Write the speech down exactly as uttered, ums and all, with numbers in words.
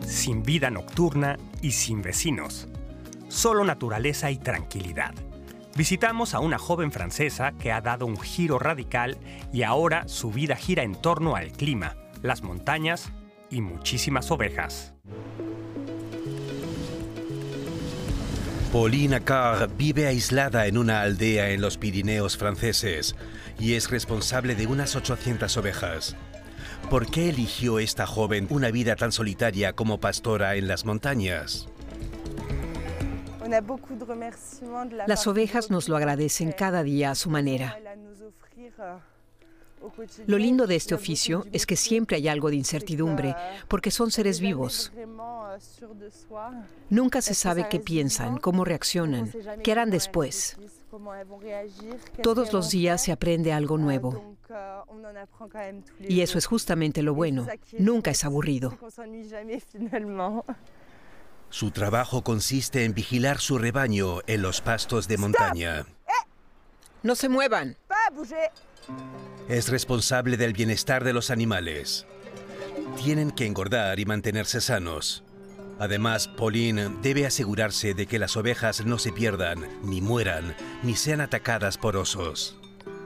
sin vida nocturna y sin vecinos. Solo naturaleza y tranquilidad. Visitamos a una joven francesa que ha dado un giro radical y ahora su vida gira en torno al clima, las montañas y muchísimas ovejas. Pauline Accard vive aislada en una aldea en los Pirineos franceses y es responsable de unas ochocientas ovejas. ¿Por qué eligió esta joven una vida tan solitaria como pastora en las montañas? Las ovejas nos lo agradecen cada día a su manera. Lo lindo de este oficio es que siempre hay algo de incertidumbre, porque son seres vivos. Nunca se sabe qué piensan, cómo reaccionan, qué harán después. Todos los días se aprende algo nuevo. Y eso es justamente lo bueno. Nunca es aburrido. Su trabajo consiste en vigilar su rebaño en los pastos de montaña. ¡No se muevan! Es responsable del bienestar de los animales. Tienen que engordar y mantenerse sanos. Además, Pauline debe asegurarse de que las ovejas no se pierdan, ni mueran, ni sean atacadas por osos.